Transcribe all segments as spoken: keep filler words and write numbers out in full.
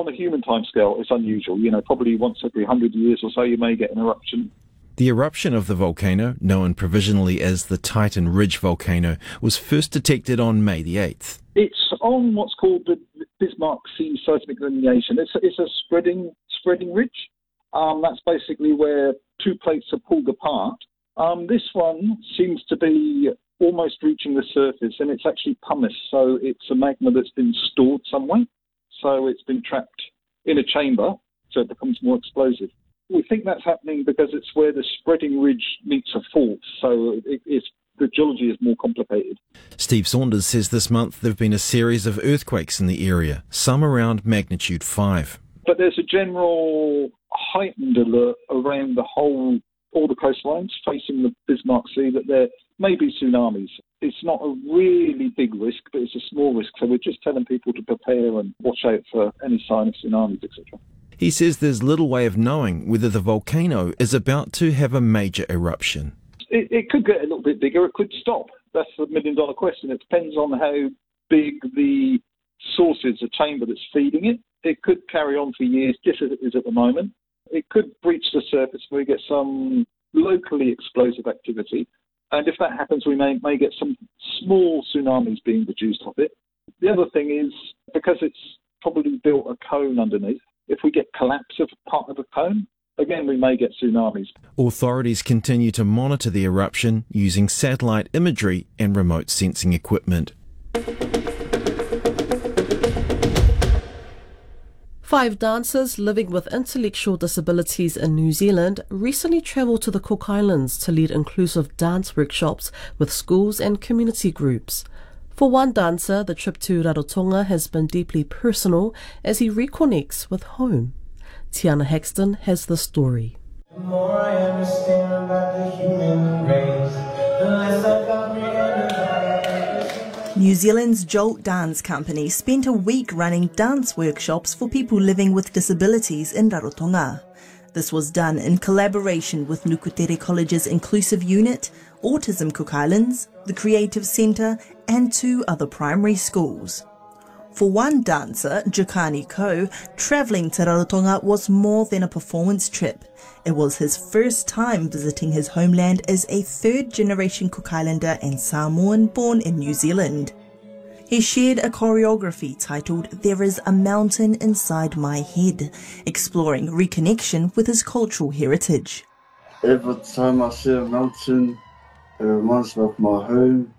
On a human timescale, it's unusual. You know, probably once every hundred years or so you may get an eruption. The eruption of the volcano, known provisionally as the Titan Ridge volcano, was first detected on May the eighth. It's on what's called the Bismarck Sea seismic lineation. It's a, it's a spreading spreading ridge. Um, that's basically where two plates are pulled apart. Um, this one seems to be almost reaching the surface, and it's actually pumice, so it's a magma that's been stored somewhere. So it's been trapped in a chamber, so it becomes more explosive. We think that's happening because it's where the spreading ridge meets a fault, so it, it's, the geology is more complicated. Steve Saunders says this month there have been a series of earthquakes in the area, some around magnitude five. But there's a general heightened alert around the whole, all the coastlines facing the Bismarck Sea that there may be tsunamis. It's not a really big risk, but it's a small risk, so we're just telling people to prepare and watch out for any sign of tsunamis, et cetera. He says there's little way of knowing whether the volcano is about to have a major eruption. It, it could get a little bit bigger, it could stop. That's the million dollar question. It depends on how big the source is, the chamber that's feeding it. It could carry on for years, just as it is at the moment. It could breach the surface where we get some locally explosive activity. And if that happens, we may, may get some small tsunamis being produced off it. The other thing is, because it's probably built a cone underneath, if we get collapse of part of a cone, again, we may get tsunamis. Authorities continue to monitor the eruption using satellite imagery and remote sensing equipment. Five dancers living with intellectual disabilities in New Zealand recently travelled to the Cook Islands to lead inclusive dance workshops with schools and community groups. For one dancer, the trip to Rarotonga has been deeply personal as he reconnects with home. Tiana Hexton has the story. The more I understand about the human race, the less I comprehend about it. New Zealand's Jolt Dance Company spent a week running dance workshops for people living with disabilities in Rarotonga. This was done in collaboration with Nukutere College's Inclusive Unit, Autism Cook Islands, the Creative Centre and two other primary schools. For one dancer, Jokani Ko, travelling to Rarotonga was more than a performance trip. It was his first time visiting his homeland as a third-generation Cook Islander and Samoan born in New Zealand. He shared a choreography titled There is a Mountain Inside My Head, exploring reconnection with his cultural heritage. Every time I see a mountain, it reminds me of my home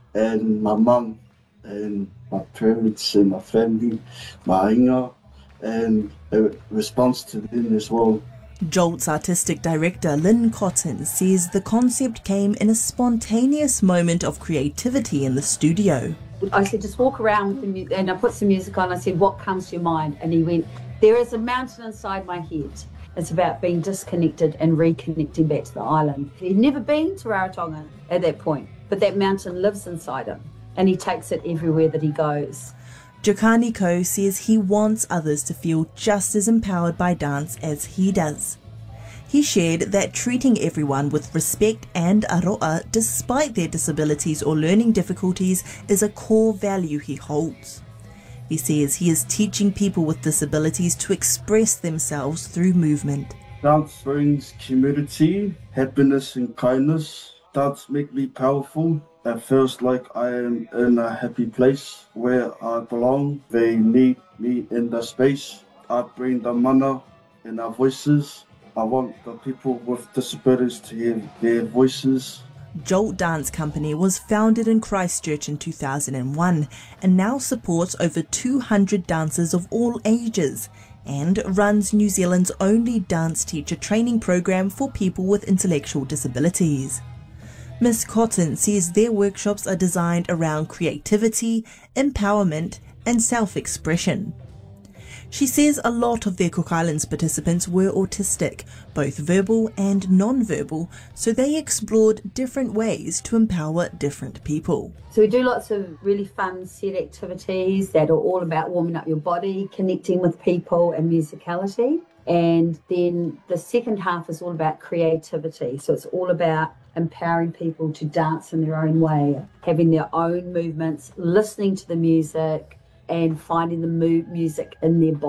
and my mum and my parents and my family, my inga, and it responds to them as well. Jolt's artistic director Lynn Cotton says the concept came in a spontaneous moment of creativity in the studio. I said, just walk around with the music, and I put some music on. I said, what comes to your mind? And he went, there is a mountain inside my head. It's about being disconnected and reconnecting back to the island. He'd never been to Rarotonga at that point, but that mountain lives inside him, and he takes it everywhere that he goes. Jokani Ko says he wants others to feel just as empowered by dance as he does. He shared that treating everyone with respect and aroa despite their disabilities or learning difficulties is a core value he holds. He says he is teaching people with disabilities to express themselves through movement. Dance brings community, happiness and kindness. Dance makes me powerful. It feels like I am in a happy place where I belong. They need me in the space. I bring the mana in our voices. I want the people with disabilities to hear their voices. Jolt Dance Company was founded in Christchurch in two thousand one and now supports over two hundred dancers of all ages and runs New Zealand's only dance teacher training program for people with intellectual disabilities. Miss Cotton says their workshops are designed around creativity, empowerment and self-expression. She says a lot of their Cook Islands participants were autistic, both verbal and non-verbal, so they explored different ways to empower different people. So we do lots of really fun set activities that are all about warming up your body, connecting with people and musicality. And then the second half is all about creativity. So it's all about empowering people to dance in their own way, having their own movements, listening to the music and finding the mu- music in their body.